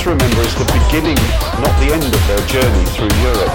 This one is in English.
remember is the beginning, not the end of their journey through Europe.